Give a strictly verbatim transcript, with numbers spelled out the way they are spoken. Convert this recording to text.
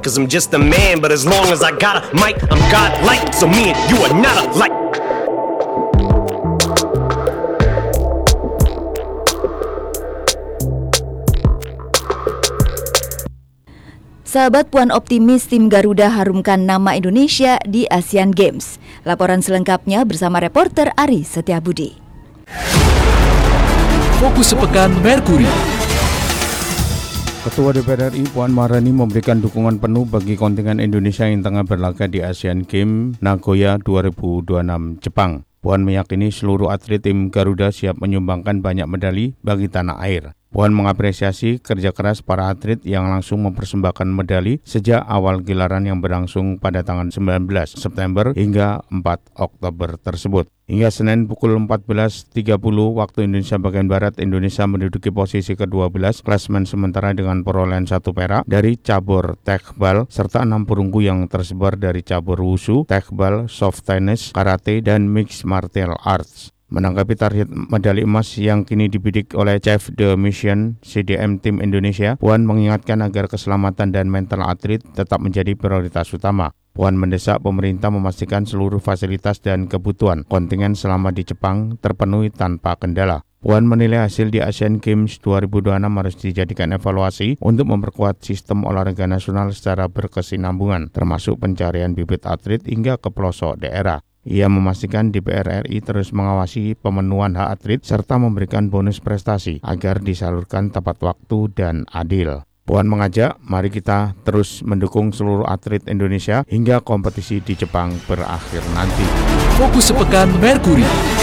cause I'm just a man. But as long as I got a mic, I'm godlike. So me and you are not alike. Sahabat Puan optimis tim Garuda harumkan nama Indonesia di Asian Games. Laporan selengkapnya bersama reporter Ari Setiabudi. Fokus sepekan Merkuri. Ketua D P R R I Puan Maharani memberikan dukungan penuh bagi kontingen Indonesia yang tengah berlaga di Asian Games Nagoya dua ribu dua puluh enam Jepang. Puan meyakini seluruh atlet tim Garuda siap menyumbangkan banyak medali bagi tanah air. Puan mengapresiasi kerja keras para atlet yang langsung mempersembahkan medali sejak awal gelaran yang berlangsung pada tanggal sembilan belas September hingga empat Oktober tersebut. Hingga Senin pukul empat belas tiga puluh waktu Indonesia bagian Barat, Indonesia menduduki posisi kedua belas klasemen sementara dengan perolehan satu perak dari cabur tekbal serta enam perunggu yang tersebar dari cabur wushu, tekbal, soft tennis, karate, dan mixed martial arts. Menanggapi target medali emas yang kini dibidik oleh Chef de Mission C D M Tim Indonesia, Puan mengingatkan agar keselamatan dan mental atlet tetap menjadi prioritas utama. Puan mendesak pemerintah memastikan seluruh fasilitas dan kebutuhan kontingen selama di Jepang terpenuhi tanpa kendala. Puan menilai hasil di Asian Games dua ribu dua puluh enam harus dijadikan evaluasi untuk memperkuat sistem olahraga nasional secara berkesinambungan, termasuk pencarian bibit atlet hingga ke pelosok daerah. Ia memastikan D P R R I terus mengawasi pemenuhan hak atlet serta memberikan bonus prestasi agar disalurkan tepat waktu dan adil. Puan mengajak, mari kita terus mendukung seluruh atlet Indonesia hingga kompetisi di Jepang berakhir nanti. Fokus sepekan Merkuri.